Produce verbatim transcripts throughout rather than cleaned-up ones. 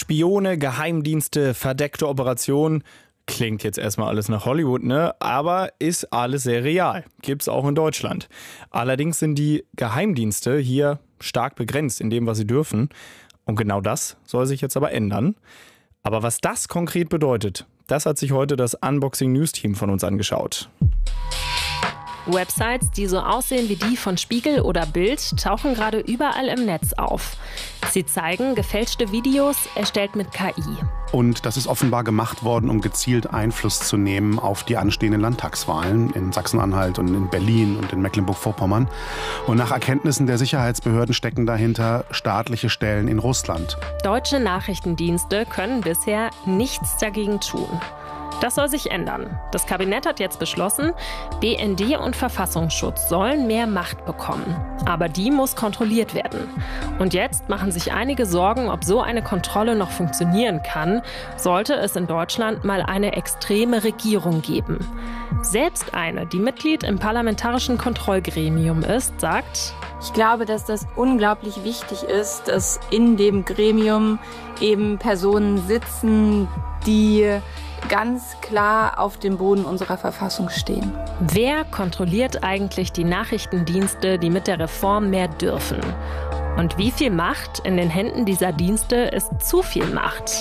Spione, Geheimdienste, verdeckte Operationen. Klingt jetzt erstmal alles nach Hollywood, ne? Aber ist alles sehr real. Gibt's auch in Deutschland. Allerdings sind die Geheimdienste hier stark begrenzt in dem, was sie dürfen. Und genau das soll sich jetzt aber ändern. Aber was das konkret bedeutet, das hat sich heute das Unboxing News Team von uns angeschaut. Websites, die so aussehen wie die von Spiegel oder Bild, tauchen gerade überall im Netz auf. Sie zeigen gefälschte Videos, erstellt mit K I. Und das ist offenbar gemacht worden, um gezielt Einfluss zu nehmen auf die anstehenden Landtagswahlen in Sachsen-Anhalt und in Berlin und in Mecklenburg-Vorpommern. Und nach Erkenntnissen der Sicherheitsbehörden stecken dahinter staatliche Stellen in Russland. Deutsche Nachrichtendienste können bisher nichts dagegen tun. Das soll sich ändern. Das Kabinett hat jetzt beschlossen, B N D und Verfassungsschutz sollen mehr Macht bekommen. Aber die muss kontrolliert werden. Und jetzt machen sich einige Sorgen, ob so eine Kontrolle noch funktionieren kann, sollte es in Deutschland mal eine extreme Regierung geben. Selbst eine, die Mitglied im Parlamentarischen Kontrollgremium ist, sagt: Ich glaube, dass das unglaublich wichtig ist, dass in dem Gremium eben Personen sitzen, die ganz klar auf dem Boden unserer Verfassung stehen. Wer kontrolliert eigentlich die Nachrichtendienste, die mit der Reform mehr dürfen? Und wie viel Macht in den Händen dieser Dienste ist zu viel Macht?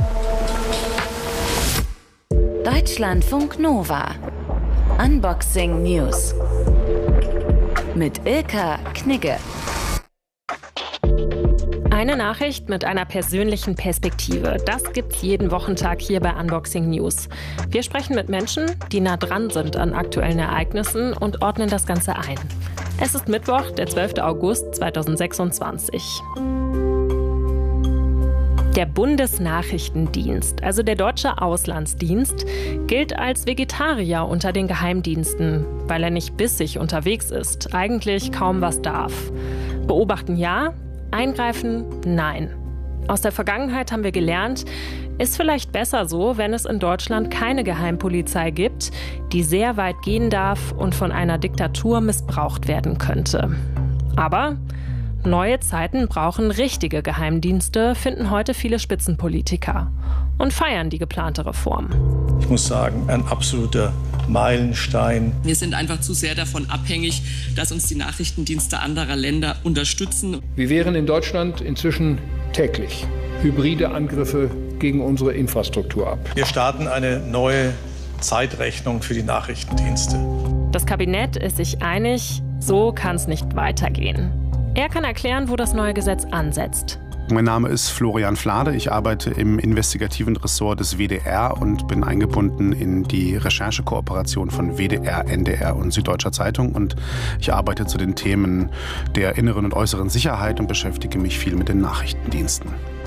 Deutschlandfunk Nova. Unboxing News. Mit Ilka Knigge. Eine Nachricht mit einer persönlichen Perspektive. Das gibt's jeden Wochentag hier bei Unboxing News. Wir sprechen mit Menschen, die nah dran sind an aktuellen Ereignissen und ordnen das Ganze ein. Es ist Mittwoch, der zwölfte August zweitausendsechsundzwanzig. Der Bundesnachrichtendienst, also der deutsche Auslandsdienst, gilt als Vegetarier unter den Geheimdiensten, weil er nicht bissig unterwegs ist, eigentlich kaum was darf. Beobachten ja, eingreifen nein. Aus der Vergangenheit haben wir gelernt, ist vielleicht besser so, wenn es in Deutschland keine Geheimpolizei gibt, die sehr weit gehen darf und von einer Diktatur missbraucht werden könnte. Aber neue Zeiten brauchen richtige Geheimdienste, finden heute viele Spitzenpolitiker und feiern die geplante Reform. Ich muss sagen, ein absoluter Meilenstein. Wir sind einfach zu sehr davon abhängig, dass uns die Nachrichtendienste anderer Länder unterstützen. Wir wehren in Deutschland inzwischen täglich hybride Angriffe gegen unsere Infrastruktur ab. Wir starten eine neue Zeitrechnung für die Nachrichtendienste. Das Kabinett ist sich einig, so kann es nicht weitergehen. Er kann erklären, wo das neue Gesetz ansetzt. Mein Name ist Florian Flade. Ich arbeite im investigativen Ressort des W D R und bin eingebunden in die Recherchekooperation von W D R, N D R und Süddeutscher Zeitung. Und ich arbeite zu den Themen der inneren und äußeren Sicherheit und beschäftige mich viel mit den Nachrichtendiensten.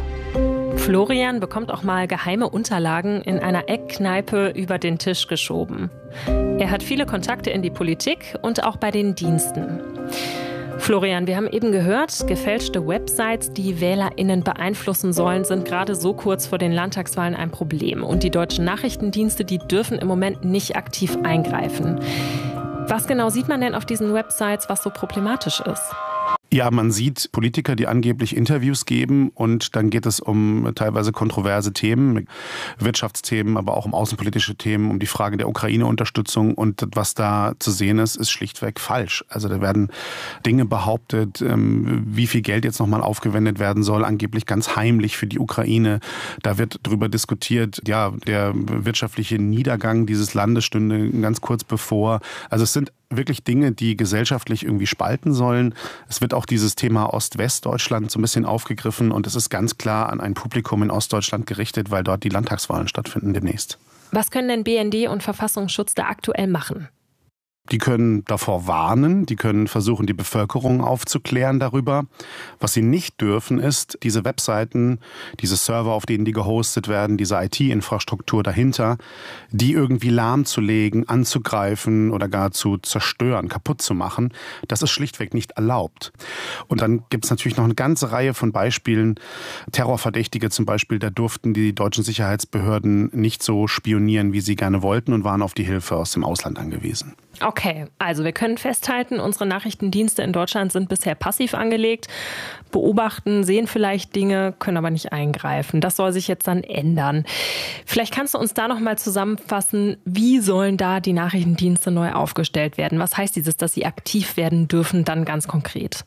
Florian bekommt auch mal geheime Unterlagen in einer Eckkneipe über den Tisch geschoben. Er hat viele Kontakte in die Politik und auch bei den Diensten. Florian, wir haben eben gehört, gefälschte Websites, die WählerInnen beeinflussen sollen, sind gerade so kurz vor den Landtagswahlen ein Problem. Und die deutschen Nachrichtendienste, die dürfen im Moment nicht aktiv eingreifen. Was genau sieht man denn auf diesen Websites, was so problematisch ist? Ja, man sieht Politiker, die angeblich Interviews geben und dann geht es um teilweise kontroverse Themen, Wirtschaftsthemen, aber auch um außenpolitische Themen, um die Frage der Ukraine-Unterstützung und was da zu sehen ist, ist schlichtweg falsch. Also da werden Dinge behauptet, wie viel Geld jetzt nochmal aufgewendet werden soll, angeblich ganz heimlich für die Ukraine. Da wird darüber diskutiert, ja, der wirtschaftliche Niedergang dieses Landes stünde ganz kurz bevor. Also es sind wirklich Dinge, die gesellschaftlich irgendwie spalten sollen. Es wird auch dieses Thema Ost-West-Deutschland so ein bisschen aufgegriffen und es ist ganz klar an ein Publikum in Ostdeutschland gerichtet, weil dort die Landtagswahlen stattfinden demnächst. Was können denn B N D und Verfassungsschutz da aktuell machen? Die können davor warnen, die können versuchen, die Bevölkerung aufzuklären darüber. Was sie nicht dürfen, ist, diese Webseiten, diese Server, auf denen die gehostet werden, diese I T-Infrastruktur dahinter, die irgendwie lahmzulegen, anzugreifen oder gar zu zerstören, kaputt zu machen. Das ist schlichtweg nicht erlaubt. Und dann gibt es natürlich noch eine ganze Reihe von Beispielen. Terrorverdächtige zum Beispiel, da durften die deutschen Sicherheitsbehörden nicht so spionieren, wie sie gerne wollten und waren auf die Hilfe aus dem Ausland angewiesen. Okay. Okay, also wir können festhalten, unsere Nachrichtendienste in Deutschland sind bisher passiv angelegt, beobachten, sehen vielleicht Dinge, können aber nicht eingreifen. Das soll sich jetzt dann ändern. Vielleicht kannst du uns da noch mal zusammenfassen, wie sollen da die Nachrichtendienste neu aufgestellt werden? Was heißt dieses, dass sie aktiv werden dürfen, dann ganz konkret?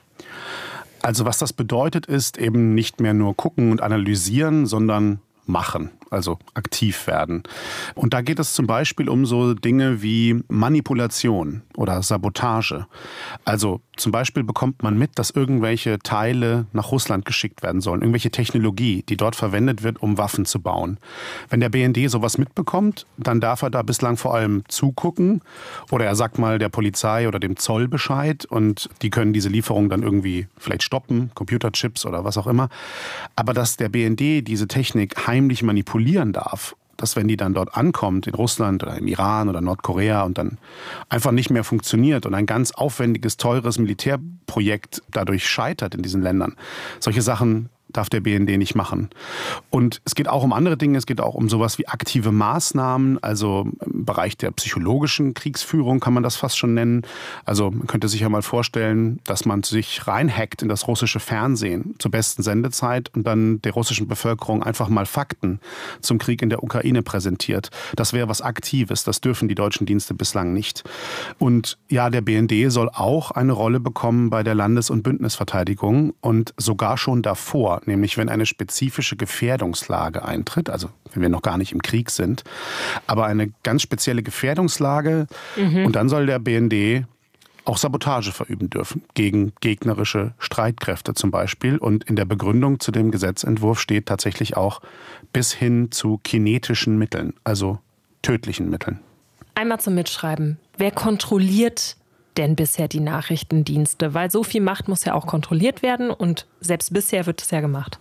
Also was das bedeutet, ist eben nicht mehr nur gucken und analysieren, sondern machen, also aktiv werden. Und da geht es zum Beispiel um so Dinge wie Manipulation oder Sabotage. Also zum Beispiel bekommt man mit, dass irgendwelche Teile nach Russland geschickt werden sollen, irgendwelche Technologie, die dort verwendet wird, um Waffen zu bauen. Wenn der B N D sowas mitbekommt, dann darf er da bislang vor allem zugucken oder er sagt mal der Polizei oder dem Zoll Bescheid und die können diese Lieferung dann irgendwie vielleicht stoppen, Computerchips oder was auch immer. Aber dass der B N D diese Technik heimlich manipulieren darf, dass wenn die dann dort ankommt, in Russland oder im Iran oder Nordkorea und dann einfach nicht mehr funktioniert und ein ganz aufwendiges, teures Militärprojekt dadurch scheitert in diesen Ländern. Solche Sachen darf der B N D nicht machen. Und es geht auch um andere Dinge. Es geht auch um sowas wie aktive Maßnahmen, also im Bereich der psychologischen Kriegsführung kann man das fast schon nennen. Also man könnte sich ja mal vorstellen, dass man sich reinhackt in das russische Fernsehen zur besten Sendezeit und dann der russischen Bevölkerung einfach mal Fakten zum Krieg in der Ukraine präsentiert. Das wäre was Aktives. Das dürfen die deutschen Dienste bislang nicht. Und ja, der B N D soll auch eine Rolle bekommen bei der Landes- und Bündnisverteidigung und sogar schon davor, nämlich wenn eine spezifische Gefährdungslage eintritt, also wenn wir noch gar nicht im Krieg sind, aber eine ganz spezielle Gefährdungslage. Mhm. Und dann soll der B N D auch Sabotage verüben dürfen, gegen gegnerische Streitkräfte zum Beispiel. Und in der Begründung zu dem Gesetzentwurf steht tatsächlich auch bis hin zu kinetischen Mitteln, also tödlichen Mitteln. Einmal zum Mitschreiben. Wer kontrolliert denn bisher die Nachrichtendienste? Weil so viel Macht muss ja auch kontrolliert werden und selbst bisher wird es ja gemacht.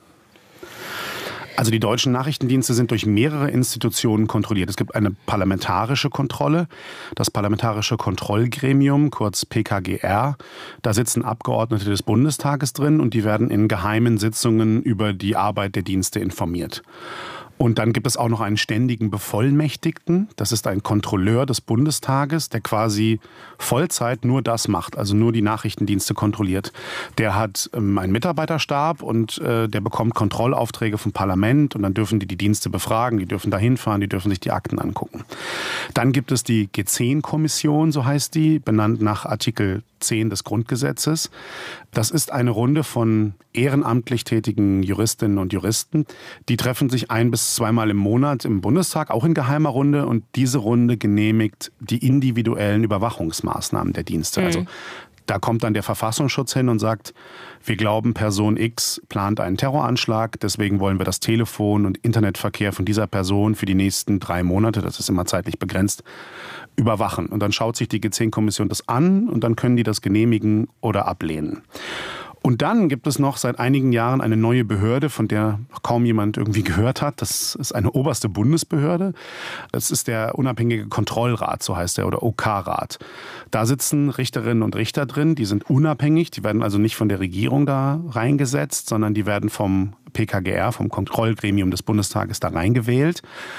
Also die deutschen Nachrichtendienste sind durch mehrere Institutionen kontrolliert. Es gibt eine parlamentarische Kontrolle, das Parlamentarische Kontrollgremium, kurz P K G R. Da sitzen Abgeordnete des Bundestages drin und die werden in geheimen Sitzungen über die Arbeit der Dienste informiert. Und dann gibt es auch noch einen ständigen Bevollmächtigten. Das ist ein Kontrolleur des Bundestages, der quasi Vollzeit nur das macht, also nur die Nachrichtendienste kontrolliert. Der hat ähm, einen Mitarbeiterstab und äh, der bekommt Kontrollaufträge vom Parlament und dann dürfen die die Dienste befragen, die dürfen da hinfahren, die dürfen sich die Akten angucken. Dann gibt es die G zehn Kommission, so heißt die, benannt nach Artikel zehn des Grundgesetzes. Das ist eine Runde von ehrenamtlich tätigen Juristinnen und Juristen. Die treffen sich ein bis zweimal im Monat im Bundestag, auch in geheimer Runde. Und diese Runde genehmigt die individuellen Überwachungsmaßnahmen der Dienste. Mhm. Also da kommt dann der Verfassungsschutz hin und sagt, wir glauben, Person X plant einen Terroranschlag, deswegen wollen wir das Telefon und Internetverkehr von dieser Person für die nächsten drei Monate, das ist immer zeitlich begrenzt, überwachen. Und dann schaut sich die G zehn Kommission das an und dann können die das genehmigen oder ablehnen. Und dann gibt es noch seit einigen Jahren eine neue Behörde, von der kaum jemand irgendwie gehört hat. Das ist eine oberste Bundesbehörde. Das ist der unabhängige Kontrollrat, so heißt der, oder O K-Rat. Da sitzen Richterinnen und Richter drin, die sind unabhängig, die werden also nicht von der Regierung da reingesetzt, sondern die werden vom P K G R, vom Kontrollgremium des Bundestages da reingewählt.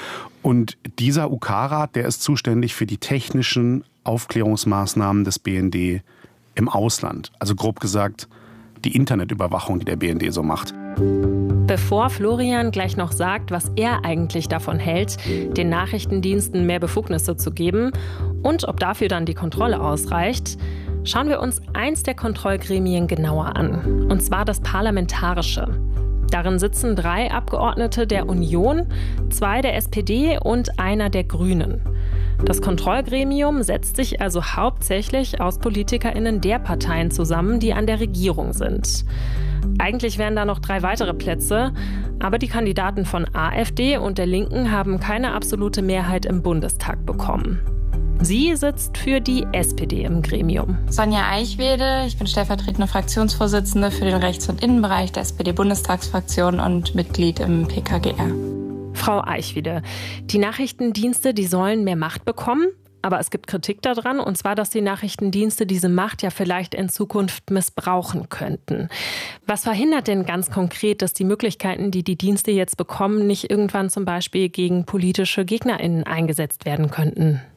Und dieser U K-Rat, der ist zuständig für die technischen Aufklärungsmaßnahmen des B N D im Ausland. Also grob gesagt, die Internetüberwachung, die der B N D so macht. Bevor Florian gleich noch sagt, was er eigentlich davon hält, den Nachrichtendiensten mehr Befugnisse zu geben und ob dafür dann die Kontrolle ausreicht, schauen wir uns eins der Kontrollgremien genauer an, und zwar das Parlamentarische. Darin sitzen drei Abgeordnete der Union, zwei der S P D und einer der Grünen. Das Kontrollgremium setzt sich also hauptsächlich aus PolitikerInnen der Parteien zusammen, die an der Regierung sind. Eigentlich wären da noch drei weitere Plätze, aber die Kandidaten von AfD und der Linken haben keine absolute Mehrheit im Bundestag bekommen. Sie sitzt für die S P D im Gremium. Sonja Eichwede, ich bin stellvertretende Fraktionsvorsitzende für den Rechts- und Innenbereich der S P D-Bundestagsfraktion und Mitglied im P K G R. Frau Eichwede, die Nachrichtendienste, die sollen mehr Macht bekommen, aber es gibt Kritik daran, und zwar, dass die Nachrichtendienste diese Macht ja vielleicht in Zukunft missbrauchen könnten. Was verhindert denn ganz konkret, dass die Möglichkeiten, die die Dienste jetzt bekommen, nicht irgendwann zum Beispiel gegen politische GegnerInnen eingesetzt werden könnten?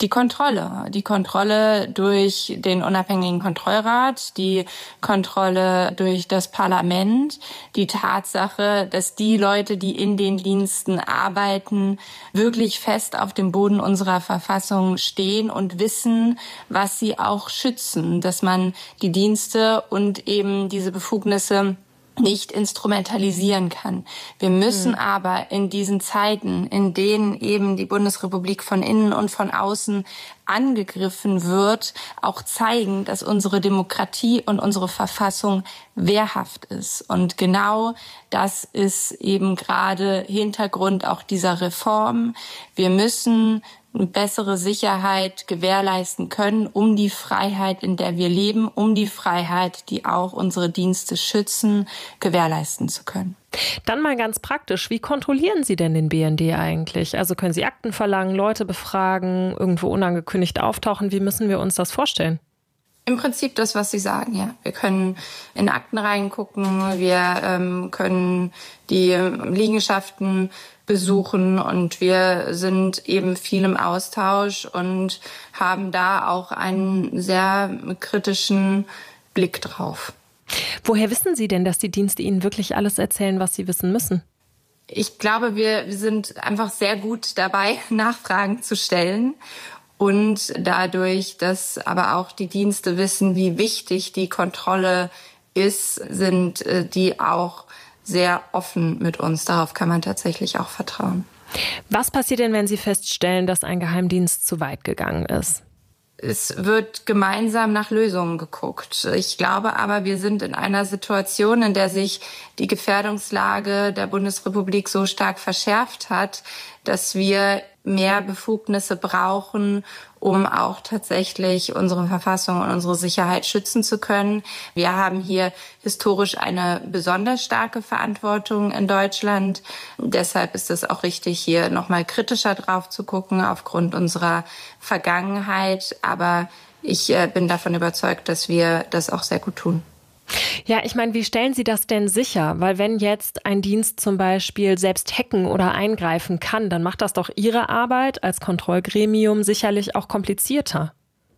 Die Kontrolle. Die Kontrolle durch den unabhängigen Kontrollrat, die Kontrolle durch das Parlament, die Tatsache, dass die Leute, die in den Diensten arbeiten, wirklich fest auf dem Boden unserer Verfassung stehen und wissen, was sie auch schützen, dass man die Dienste und eben diese Befugnisse nicht instrumentalisieren kann. Wir müssen mhm. aber in diesen Zeiten, in denen eben die Bundesrepublik von innen und von außen angegriffen wird, auch zeigen, dass unsere Demokratie und unsere Verfassung wehrhaft ist. Und genau das ist eben gerade Hintergrund auch dieser Reform. Wir müssen eine bessere Sicherheit gewährleisten können, um die Freiheit, in der wir leben, um die Freiheit, die auch unsere Dienste schützen, gewährleisten zu können. Dann mal ganz praktisch, wie kontrollieren Sie denn den B N D eigentlich? Also können Sie Akten verlangen, Leute befragen, irgendwo unangekündigt auftauchen? Wie müssen wir uns das vorstellen? Im Prinzip das, was Sie sagen, ja. Wir können in Akten reingucken, wir ähm, können die Liegenschaften besuchen und wir sind eben viel im Austausch und haben da auch einen sehr kritischen Blick drauf. Woher wissen Sie denn, dass die Dienste Ihnen wirklich alles erzählen, was Sie wissen müssen? Ich glaube, wir sind einfach sehr gut dabei, Nachfragen zu stellen. Und dadurch, dass aber auch die Dienste wissen, wie wichtig die Kontrolle ist, sind die auch sehr offen mit uns. Darauf kann man tatsächlich auch vertrauen. Was passiert denn, wenn Sie feststellen, dass ein Geheimdienst zu weit gegangen ist? Es wird gemeinsam nach Lösungen geguckt. Ich glaube aber, wir sind in einer Situation, in der sich die Gefährdungslage der Bundesrepublik so stark verschärft hat, dass wir mehr Befugnisse brauchen, um auch tatsächlich unsere Verfassung und unsere Sicherheit schützen zu können. Wir haben hier historisch eine besonders starke Verantwortung in Deutschland. Deshalb ist es auch richtig, hier nochmal kritischer drauf zu gucken aufgrund unserer Vergangenheit. Aber ich bin davon überzeugt, dass wir das auch sehr gut tun. Ja, ich meine, wie stellen Sie das denn sicher? Weil wenn jetzt ein Dienst zum Beispiel selbst hacken oder eingreifen kann, dann macht das doch Ihre Arbeit als Kontrollgremium sicherlich auch komplizierter.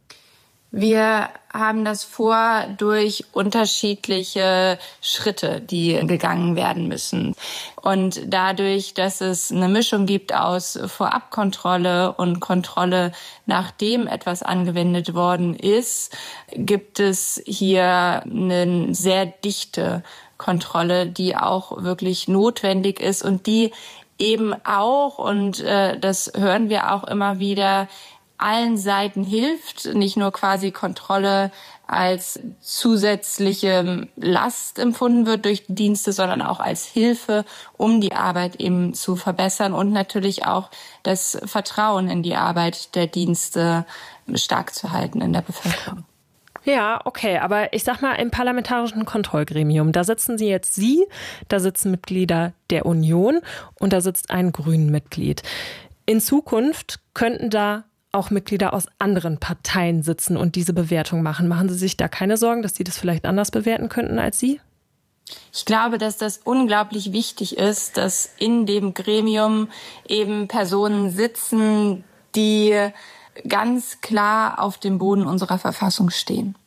Wir haben das vor durch unterschiedliche Schritte, die gegangen werden müssen. Und dadurch, dass es eine Mischung gibt aus Vorabkontrolle und Kontrolle, nachdem etwas angewendet worden ist, gibt es hier eine sehr dichte Kontrolle, die auch wirklich notwendig ist und die eben auch, und äh, das hören wir auch immer wieder, allen Seiten hilft, nicht nur quasi Kontrolle als zusätzliche Last empfunden wird durch die Dienste, sondern auch als Hilfe, um die Arbeit eben zu verbessern und natürlich auch das Vertrauen in die Arbeit der Dienste stark zu halten in der Bevölkerung. Ja, okay, aber ich sag mal, im parlamentarischen Kontrollgremium, da sitzen Sie jetzt Sie, da sitzen Mitglieder der Union und da sitzt ein Grünen-Mitglied. In Zukunft könnten da auch Mitglieder aus anderen Parteien sitzen und diese Bewertung machen. Machen Sie sich da keine Sorgen, dass die das vielleicht anders bewerten könnten als Sie? Ich glaube, dass das unglaublich wichtig ist, dass in dem Gremium eben Personen sitzen, die ganz klar auf dem Boden unserer Verfassung stehen.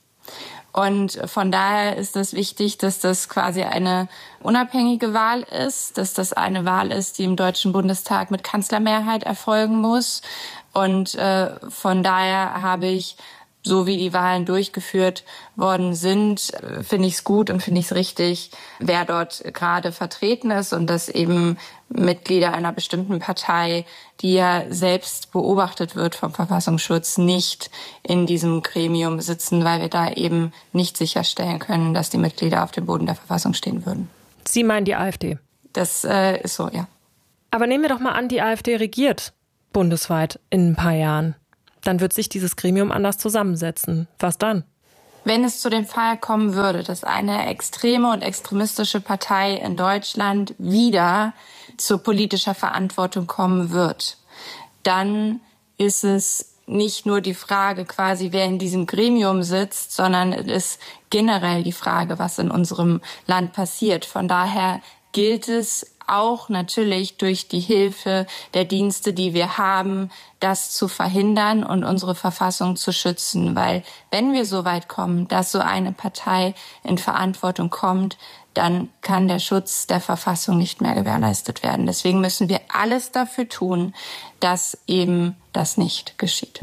Und von daher ist es wichtig, dass das quasi eine unabhängige Wahl ist, dass das eine Wahl ist, die im Deutschen Bundestag mit Kanzlermehrheit erfolgen muss. Und äh, von daher habe ich, so wie die Wahlen durchgeführt worden sind, finde ich es gut und finde ich es richtig, wer dort gerade vertreten ist und dass eben Mitglieder einer bestimmten Partei, die ja selbst beobachtet wird vom Verfassungsschutz, nicht in diesem Gremium sitzen, weil wir da eben nicht sicherstellen können, dass die Mitglieder auf dem Boden der Verfassung stehen würden. Sie meinen die AfD? Das äh, ist so, ja. Aber nehmen wir doch mal an, die AfD regiert bundesweit in ein paar Jahren. Dann wird sich dieses Gremium anders zusammensetzen. Was dann? Wenn es zu dem Fall kommen würde, dass eine extreme und extremistische Partei in Deutschland wieder zu politischer Verantwortung kommen wird, dann ist es nicht nur die Frage quasi, wer in diesem Gremium sitzt, sondern es ist generell die Frage, was in unserem Land passiert. Von daher gilt es auch natürlich durch die Hilfe der Dienste, die wir haben, das zu verhindern und unsere Verfassung zu schützen. Weil wenn wir so weit kommen, dass so eine Partei in Verantwortung kommt, dann kann der Schutz der Verfassung nicht mehr gewährleistet werden. Deswegen müssen wir alles dafür tun, dass eben das nicht geschieht.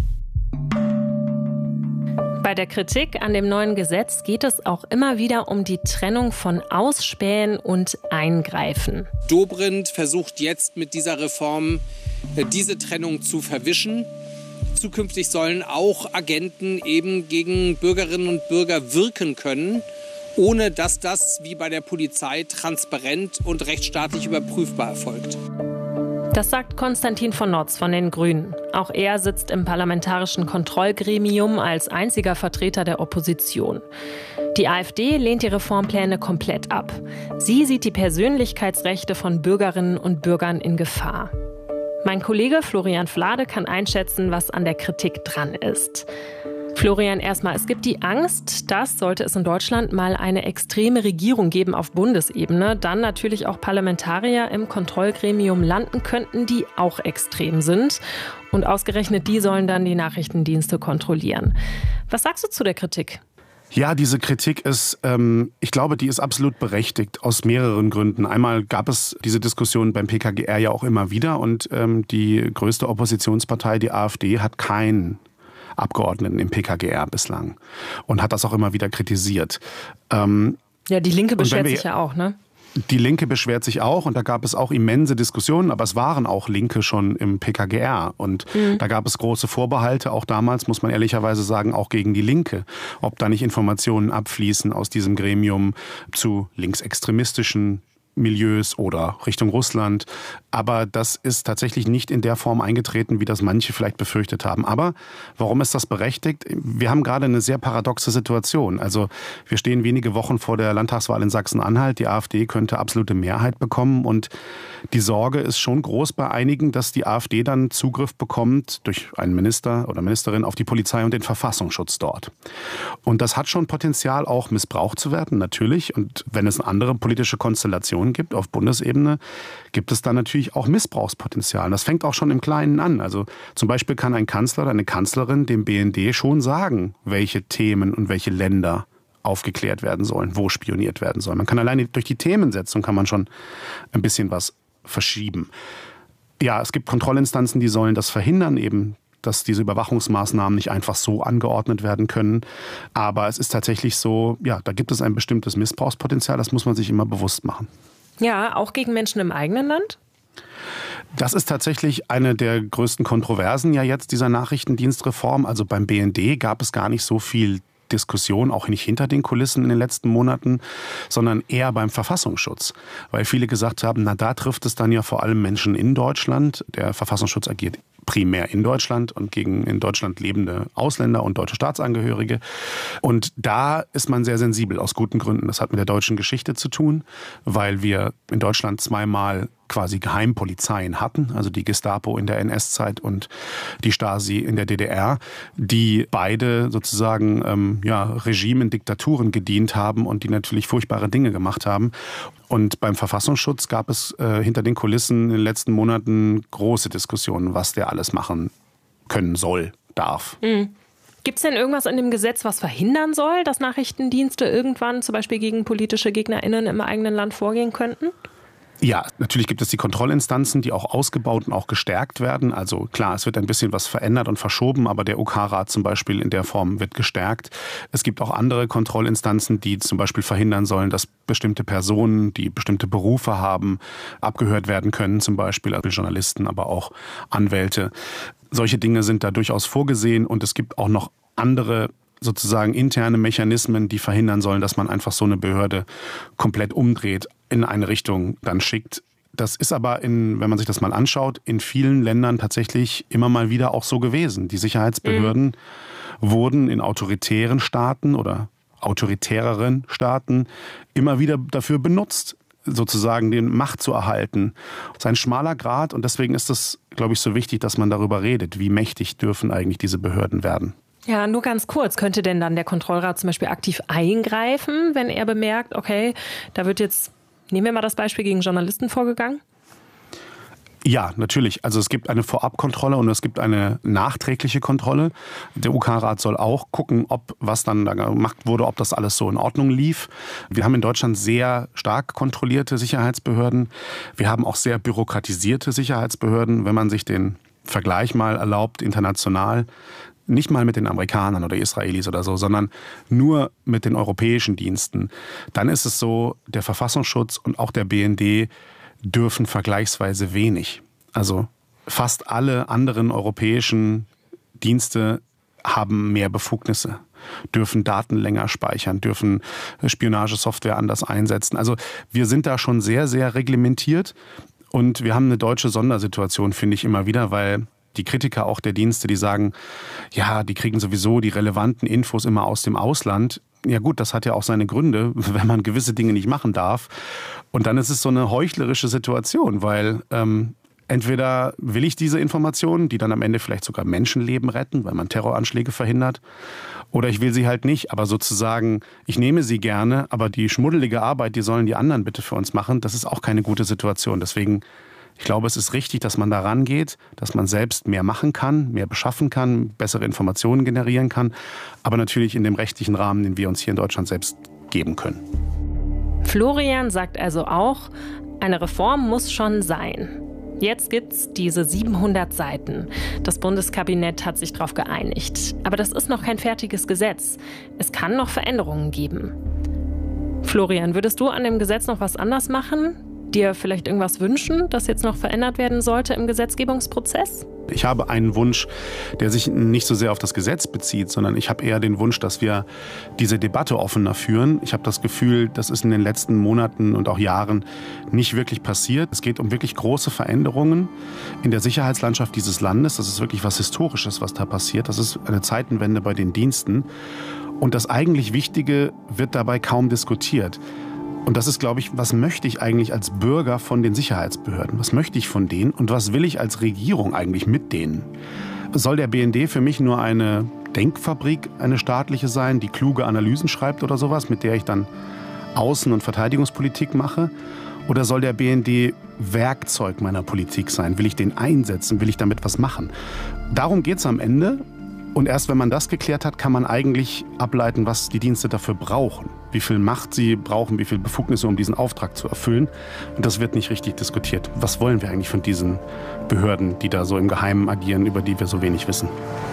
Bei der Kritik an dem neuen Gesetz geht es auch immer wieder um die Trennung von Ausspähen und Eingreifen. Dobrindt versucht jetzt mit dieser Reform diese Trennung zu verwischen. Zukünftig sollen auch Agenten eben gegen Bürgerinnen und Bürger wirken können, ohne dass das wie bei der Polizei transparent und rechtsstaatlich überprüfbar erfolgt. Das sagt Konstantin von Notz von den Grünen. Auch er sitzt im Parlamentarischen Kontrollgremium als einziger Vertreter der Opposition. Die AfD lehnt die Reformpläne komplett ab. Sie sieht die Persönlichkeitsrechte von Bürgerinnen und Bürgern in Gefahr. Mein Kollege Florian Flade kann einschätzen, was an der Kritik dran ist. Florian, erstmal, es gibt die Angst, dass, sollte es in Deutschland mal eine extreme Regierung geben auf Bundesebene, dann natürlich auch Parlamentarier im Kontrollgremium landen könnten, die auch extrem sind. Und ausgerechnet die sollen dann die Nachrichtendienste kontrollieren. Was sagst du zu der Kritik? Ja, diese Kritik ist, ähm, ich glaube, die ist absolut berechtigt aus mehreren Gründen. Einmal gab es diese Diskussion beim P K G R ja auch immer wieder und ähm, die größte Oppositionspartei, die AfD, hat keinen Abgeordneten im P K G R bislang und hat das auch immer wieder kritisiert. Ähm, ja, die Linke beschwert sich ja auch, ne? Die Linke beschwert sich auch und da gab es auch immense Diskussionen, aber es waren auch Linke schon im P K G R und mhm. da gab es große Vorbehalte, auch damals, muss man ehrlicherweise sagen, auch gegen die Linke, ob da nicht Informationen abfließen aus diesem Gremium zu linksextremistischen Milieus oder Richtung Russland. Aber das ist tatsächlich nicht in der Form eingetreten, wie das manche vielleicht befürchtet haben. Aber warum ist das berechtigt? Wir haben gerade eine sehr paradoxe Situation. Also wir stehen wenige Wochen vor der Landtagswahl in Sachsen-Anhalt. Die AfD könnte absolute Mehrheit bekommen. Und die Sorge ist schon groß bei einigen, dass die AfD dann Zugriff bekommt durch einen Minister oder Ministerin auf die Polizei und den Verfassungsschutz dort. Und das hat schon Potenzial, auch missbraucht zu werden, natürlich. Und wenn es eine andere politische Konstellation gibt auf Bundesebene, gibt es dann natürlich auch Missbrauchspotenzial. Das fängt auch schon im Kleinen an. Also zum Beispiel kann ein Kanzler oder eine Kanzlerin dem B N D schon sagen, welche Themen und welche Länder aufgeklärt werden sollen, wo spioniert werden soll. Man kann alleine durch die Themensetzung kann man schon ein bisschen was verschieben. Ja, es gibt Kontrollinstanzen, die sollen das verhindern, eben dass diese Überwachungsmaßnahmen nicht einfach so angeordnet werden können. Aber es ist tatsächlich so, ja, da gibt es ein bestimmtes Missbrauchspotenzial, das muss man sich immer bewusst machen. Ja, auch gegen Menschen im eigenen Land? Das ist tatsächlich eine der größten Kontroversen ja jetzt dieser Nachrichtendienstreform. Also beim B N D gab es gar nicht so viel Diskussion, auch nicht hinter den Kulissen in den letzten Monaten, sondern eher beim Verfassungsschutz. Weil viele gesagt haben, na da trifft es dann ja vor allem Menschen in Deutschland. Der Verfassungsschutz agiert primär in Deutschland und gegen in Deutschland lebende Ausländer und deutsche Staatsangehörige. Und da ist man sehr sensibel, aus guten Gründen. Das hat mit der deutschen Geschichte zu tun, weil wir in Deutschland zweimal quasi Geheimpolizeien hatten, also die Gestapo in der N S-Zeit und die Stasi in der D D R, die beide sozusagen ähm, ja, Regimen, Diktaturen gedient haben und die natürlich furchtbare Dinge gemacht haben. Und beim Verfassungsschutz gab es äh, hinter den Kulissen in den letzten Monaten große Diskussionen, was der alles machen können soll, darf. Mhm. Gibt es denn irgendwas in dem Gesetz, was verhindern soll, dass Nachrichtendienste irgendwann zum Beispiel gegen politische GegnerInnen im eigenen Land vorgehen könnten? Ja, natürlich gibt es die Kontrollinstanzen, die auch ausgebaut und auch gestärkt werden. Also klar, es wird ein bisschen was verändert und verschoben, aber der U K-Rat zum Beispiel in der Form wird gestärkt. Es gibt auch andere Kontrollinstanzen, die zum Beispiel verhindern sollen, dass bestimmte Personen, die bestimmte Berufe haben, abgehört werden können, zum Beispiel also Journalisten, aber auch Anwälte. Solche Dinge sind da durchaus vorgesehen und es gibt auch noch andere sozusagen interne Mechanismen, die verhindern sollen, dass man einfach so eine Behörde komplett umdreht, in eine Richtung dann schickt. Das ist aber, in, wenn man sich das mal anschaut, in vielen Ländern tatsächlich immer mal wieder auch so gewesen. Die Sicherheitsbehörden mhm. wurden in autoritären Staaten oder autoritäreren Staaten immer wieder dafür benutzt, sozusagen den Macht zu erhalten. Das ist ein schmaler Grat und deswegen ist es, glaube ich, so wichtig, dass man darüber redet. Wie mächtig dürfen eigentlich diese Behörden werden? Ja, nur ganz kurz. Könnte denn dann der Kontrollrat zum Beispiel aktiv eingreifen, wenn er bemerkt, okay, da wird jetzt Nehmen wir mal das Beispiel gegen Journalisten vorgegangen. Ja, natürlich. Also es gibt eine Vorabkontrolle und es gibt eine nachträgliche Kontrolle. Der U K-Rat soll auch gucken, ob was dann da gemacht wurde, ob das alles so in Ordnung lief. Wir haben in Deutschland sehr stark kontrollierte Sicherheitsbehörden. Wir haben auch sehr bürokratisierte Sicherheitsbehörden. Wenn man sich den Vergleich mal erlaubt, international, nicht mal mit den Amerikanern oder Israelis oder so, sondern nur mit den europäischen Diensten, dann ist es so, der Verfassungsschutz und auch der B N D dürfen vergleichsweise wenig. Also fast alle anderen europäischen Dienste haben mehr Befugnisse, dürfen Daten länger speichern, dürfen Spionagesoftware anders einsetzen. Also wir sind da schon sehr, sehr reglementiert und wir haben eine deutsche Sondersituation, finde ich immer wieder, weil die Kritiker auch der Dienste, die sagen, ja, die kriegen sowieso die relevanten Infos immer aus dem Ausland. Ja gut, das hat ja auch seine Gründe, wenn man gewisse Dinge nicht machen darf. Und dann ist es so eine heuchlerische Situation, weil ähm, entweder will ich diese Informationen, die dann am Ende vielleicht sogar Menschenleben retten, weil man Terroranschläge verhindert, oder ich will sie halt nicht. Aber sozusagen, ich nehme sie gerne, aber die schmuddelige Arbeit, die sollen die anderen bitte für uns machen, das ist auch keine gute Situation. Deswegen, ich glaube, es ist richtig, dass man da rangeht, dass man selbst mehr machen kann, mehr beschaffen kann, bessere Informationen generieren kann, aber natürlich in dem rechtlichen Rahmen, den wir uns hier in Deutschland selbst geben können. Florian sagt also auch, eine Reform muss schon sein. Jetzt gibt's diese siebenhundert Seiten. Das Bundeskabinett hat sich darauf geeinigt. Aber das ist noch kein fertiges Gesetz. Es kann noch Veränderungen geben. Florian, würdest du an dem Gesetz noch was anders machen? Dir vielleicht irgendwas wünschen, das jetzt noch verändert werden sollte im Gesetzgebungsprozess? Ich habe einen Wunsch, der sich nicht so sehr auf das Gesetz bezieht, sondern ich habe eher den Wunsch, dass wir diese Debatte offener führen. Ich habe das Gefühl, das ist in den letzten Monaten und auch Jahren nicht wirklich passiert. Es geht um wirklich große Veränderungen in der Sicherheitslandschaft dieses Landes. Das ist wirklich was Historisches, was da passiert. Das ist eine Zeitenwende bei den Diensten. Und das eigentlich Wichtige wird dabei kaum diskutiert. Und das ist, glaube ich, was möchte ich eigentlich als Bürger von den Sicherheitsbehörden? Was möchte ich von denen? Und was will ich als Regierung eigentlich mit denen? Soll der B N D für mich nur eine Denkfabrik, eine staatliche sein, die kluge Analysen schreibt oder sowas, mit der ich dann Außen- und Verteidigungspolitik mache? Oder soll der B N D Werkzeug meiner Politik sein? Will ich den einsetzen? Will ich damit was machen? Darum geht es am Ende. Und erst wenn man das geklärt hat, kann man eigentlich ableiten, was die Dienste dafür brauchen. Wie viel Macht sie brauchen, wie viel Befugnisse, um diesen Auftrag zu erfüllen. Und das wird nicht richtig diskutiert. Was wollen wir eigentlich von diesen Behörden, die da so im Geheimen agieren, über die wir so wenig wissen?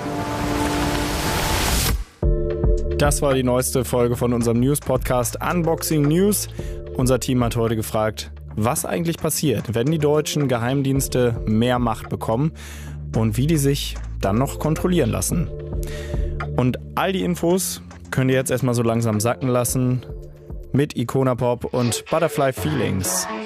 Das war die neueste Folge von unserem News-Podcast Unboxing News. Unser Team hat heute gefragt, was eigentlich passiert, wenn die deutschen Geheimdienste mehr Macht bekommen und wie die sich dann noch kontrollieren lassen. Und all die Infos könnt ihr jetzt erstmal so langsam sacken lassen mit Icona Pop und Butterfly Feelings.